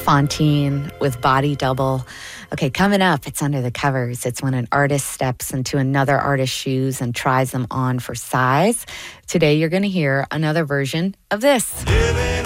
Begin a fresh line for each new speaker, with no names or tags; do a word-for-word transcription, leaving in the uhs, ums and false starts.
Fontaine with Body Double. Okay, coming up, it's Under the Covers. It's when an artist steps into another artist's shoes and tries them on for size. Today, you're going to hear another version of this.
Living